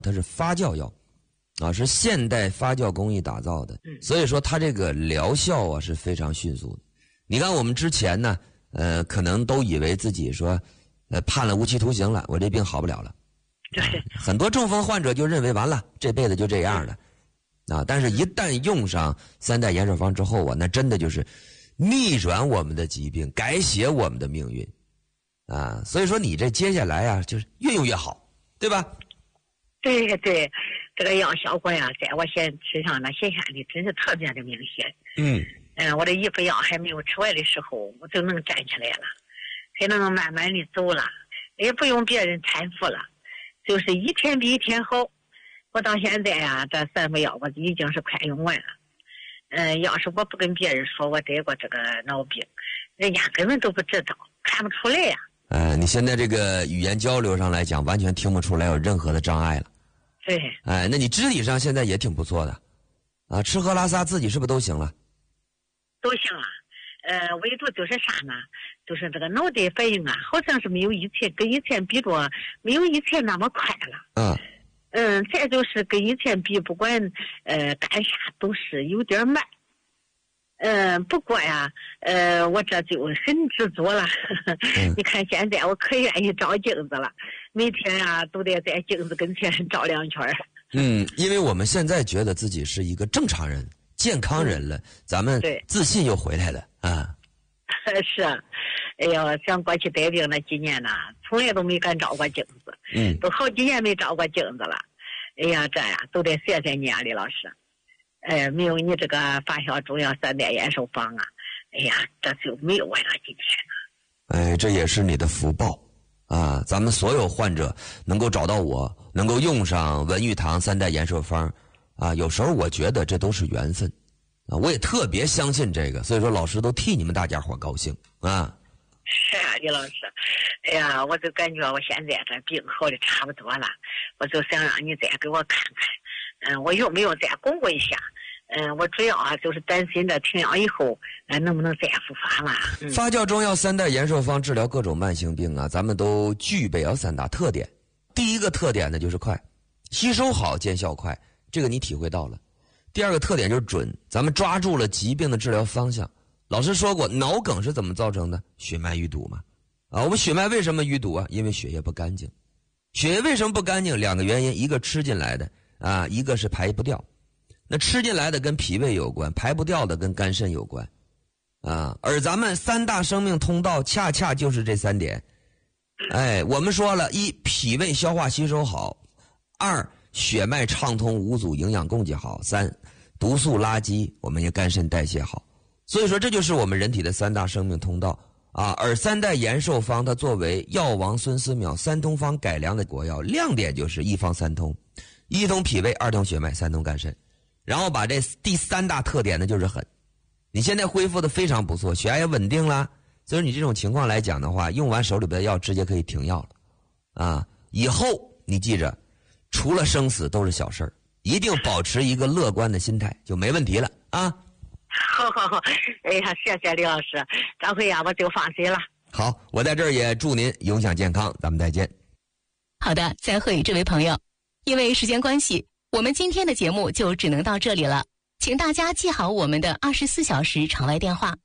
它是发酵药，啊，是现代发酵工艺打造的，所以说它这个疗效啊是非常迅速的。你看我们之前呢，可能都以为自己说，判了无期徒刑了，我这病好不了了。 对， 很多中风患者就认为完了，这辈子就这样了，啊，但是一旦用上三代延寿方之后啊，那真的就是逆转我们的疾病，改写我们的命运，啊，所以说你这接下来啊，就是越用越好，对吧？ 对对，这个药效果呀，在我身上呢显现的真是特别的明显。我的一副药还没有吃完的时候，我就能站起来了，还能慢慢的走了，也不用别人搀扶了，就是一天比一天好。我到现在呀，这3副药我已经是快用完了。要是我不跟别人说我得过这个脑病，人家根本都不知道，看不出来呀。 你现在这个语言交流上来讲，完全听不出来有任何的障碍了。 对。 那你肢体上现在也挺不错的，啊，吃喝拉撒自己是不是都行了？ 都行了。唯独就是啥呢？就是这个脑袋反应啊，好像是没有以前跟以前比着没有以前那么快了。再就是跟以前比，不管干啥都是有点慢。不过呀，我这就很知足了。你看现在我可愿意照镜子了，每天呀都得在镜子跟前照2圈。 因为我们现在觉得自己是一个正常人、健康人了，咱们自信又回来了啊。 是，哎呦，像过去得病那几年呢，从来都没敢照过镜子。都好几年没照过镜子了。哎呀，这呀都得谢谢你啊，李老师。没有你这个发酵中药3代延寿方啊，哎呀，这就没有我了今天。 这也是你的福报啊！咱们所有患者能够找到我，能够用上文玉堂3代延寿方啊，有时候我觉得这都是缘分啊！我也特别相信这个，所以说老师都替你们大家伙高兴啊！ 是啊，李老师，哎呀，我就感觉我现在这病好的差不多了，我就想让你再给我看看，我有没有再巩固一下？我主要啊就是担心这停药以后，能不能再复发了？ 发酵中药3代延寿方治疗各种慢性病啊，咱们都具备了3大特点。第一个特点呢就是快，吸收好，见效快，这个你体会到了。第二个特点就是准，咱们抓住了疾病的治疗方向。老师说过，脑梗是怎么造成的？血脉淤堵嘛。我们血脉为什么淤堵啊？因为血液不干净。血液为什么不干净？2个原因，一个吃进来的啊，一个是排不掉。那吃进来的跟脾胃有关，排不掉的跟肝肾有关啊。而咱们3大生命通道恰恰就是这3点。我们说了，1脾胃消化吸收好，2血脉畅通无阻，营养供给好，3毒素垃圾我们也肝肾代谢好。所以说这就是我们人体的3大生命通道啊。而3代延寿方它作为药王孙思邈3通方改良的国药，亮点就是1方3通，1通脾胃，2通血脉，3通肝肾。然后把这第3大特点呢就是狠，你现在恢复的非常不错，血压也稳定了，所以你这种情况来讲的话，用完手里边的药直接可以停药了啊。以后你记着，除了生死都是小事儿，一定保持一个乐观的心态就没问题了啊。 好，哎呀，谢谢李老师，这回呀我就放心了。 好，我在这儿也祝您永享健康，咱们再见。 好的，再会这位朋友，因为时间关系，我们今天的节目就只能到这里了，请大家记好我们的24小时场外电话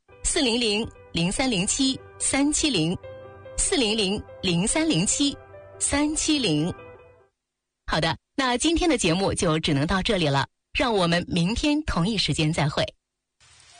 400-0307-370，400-0307-370。好的，那今天的节目就只能到这里了，让我们明天同一时间再会。